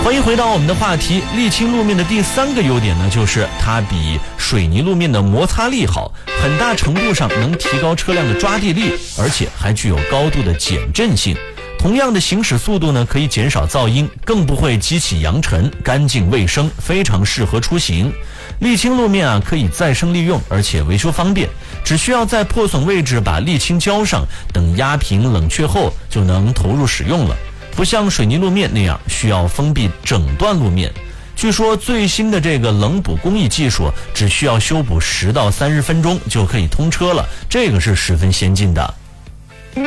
欢迎回到我们的话题，沥青路面的第3个优点呢，就是它比水泥路面的摩擦力好，很大程度上能提高车辆的抓地力，而且还具有高度的减震性。同样的行驶速度呢，可以减少噪音，更不会激起扬尘，干净卫生，非常适合出行。沥青路面啊，可以再生利用，而且维修方便，只需要在破损位置把沥青浇上，等压平冷却后就能投入使用了。不像水泥路面那样需要封闭整段路面。据说最新的这个冷补工艺技术，只需要修补10到30分钟就可以通车了，这个是十分先进的。